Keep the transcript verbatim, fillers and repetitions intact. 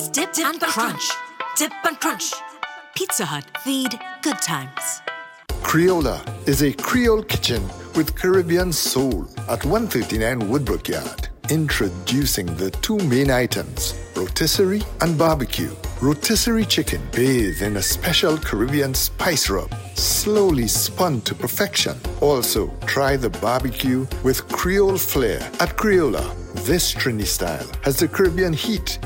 It's dip, dip and crunch. Dip and crunch. Pizza Hut. Feed good times. Creola is a Creole kitchen with Caribbean soul at one thirty-nine Woodbrook Yard. Introducing the two main items, rotisserie and barbecue. Rotisserie chicken bathed in a special Caribbean spice rub, slowly spun to perfection. Also, try the barbecue with Creole flair at Creola. This Trini style has the Caribbean heat